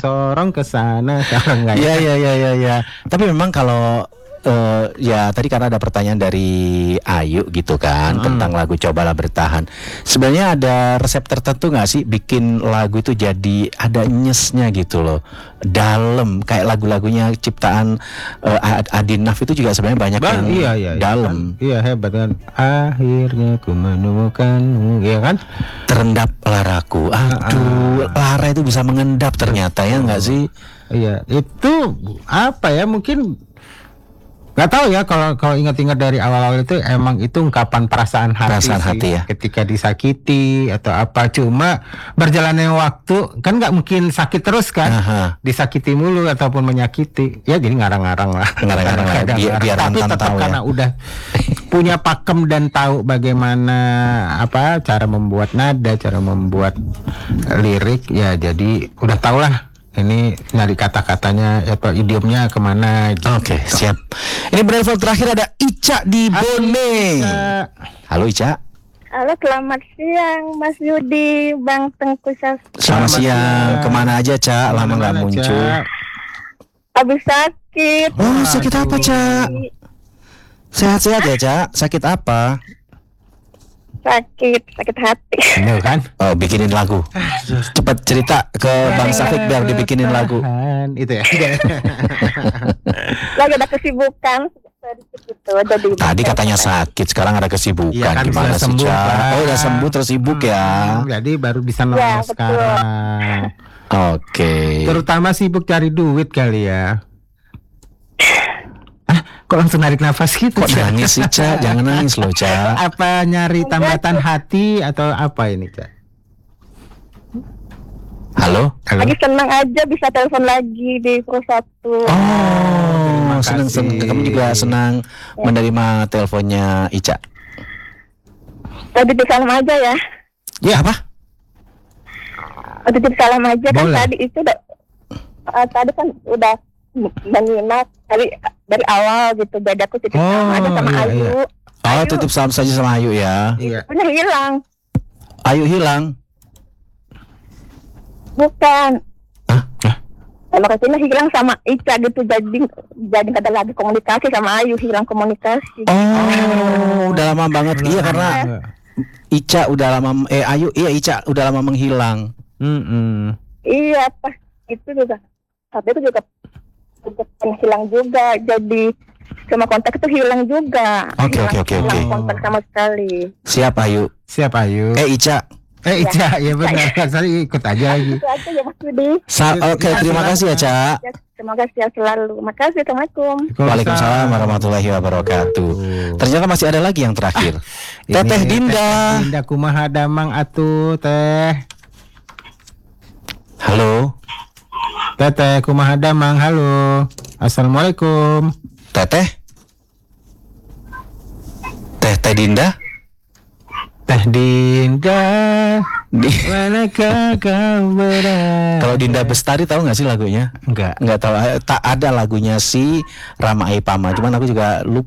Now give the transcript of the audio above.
sorong ke sana, sorong nggak ya. Ya. Tapi memang kalau ya tadi karena ada pertanyaan dari Ayu gitu kan tentang lagu Cobalah Bertahan. Sebenarnya ada resep tertentu nggak sih bikin lagu itu jadi ada nyesnya gitu loh, dalam kayak lagu-lagunya ciptaan Adinaf itu juga sebenarnya banyak yang dalam. Iya hebat kan. Akhirnya ku menemukanmu, ya kan? Terendap laraku. Aduh, lara itu bisa mengendap ternyata ya nggak sih? Iya, itu apa ya, mungkin nggak tahu ya, kalau ingat-ingat dari awal-awal itu emang itu ungkapan perasaan hati ya, ketika disakiti atau apa. Cuma berjalannya waktu kan nggak mungkin sakit terus kan. Disakiti mulu ataupun menyakiti ya, jadi ngarang-ngarang lah. Biar tapi tetap karena udah punya pakem dan tahu bagaimana apa cara membuat nada, cara membuat lirik ya, jadi udah tahu lah ini nyari kata-katanya apa, idiomnya kemana gitu. Oke, siap. Ini penelpon terakhir ada Ica di Bone. Halo Ica. Halo, selamat siang Mas Yudi, Bang Tengku Syafiq. Selamat siang. Kemana aja Ca? Lama nggak muncul. Habis sakit. Oh, sakit apa Ca? Sehat-sehat ya Ca? Sakit apa? Sakit hati. Bener kan? Oh, bikinin lagu. Cepat cerita ke Bang Syafiq biar dibikinin lagu. Itu ya. Lagi ada kesibukan. Tadi katanya sakit, sekarang ada kesibukan. Ya, kan gimana sih Ca? Oh, udah sembuh terus sibuk ya. Jadi baru bisa nongol sekarang. Oke. Terutama sibuk cari duit kali ya. Kok langsung narik nafas gitu? Kok nangis sih Ca? Jangan nangis loh Ca. Apa nyari tambatan hati atau apa ini Ca? Halo? Lagi senang aja bisa telepon lagi di Pro 1. Oh, senang. Kamu juga senang menerima teleponnya Ica. Tadi salam aja ya. Ya apa? Titip salam aja. Boleh. Kan tadi itu tadi kan udah menyimak dari awal gitu. Jadi aku titip salam aja sama Ayu. Oh, titip salam saja sama Ayu ya. Iya. Punya hilang. Ayu hilang? Bukan. Kalau kesini hilang sama Ica gitu, jadi nggak ada lagi komunikasi sama Ayu, hilang komunikasi. Oh, udah lama banget. Iya karena Ica udah lama Ica udah lama menghilang. Iya, pas itu juga. Tapi itu juga hilang juga, jadi sama kontak itu hilang juga. Oke. Hilang kontak sama sekali. Siap Ayu. Ica. Ica, ya benar. Saya ikut aja lagi. Itu aja ya Mas Budi. Oke, terima kasih ya Ca. Semoga sehat selalu. Makasih, Assalamualaikum. Waalaikumsalam warahmatullahi wabarakatuh. Ternyata masih ada lagi yang terakhir. Teteh Dinda. Dinda kumaha damang atuh Teh. Halo. Teteh kumaha damang, halo. Assalamualaikum. Teteh Dinda. Teh Dinda, manakah kau berada? Kalau Dinda Bestari tahu nggak sih lagunya? Nggak tahu. Tak ada lagunya si Rama Aipama. Cuman aku juga lupa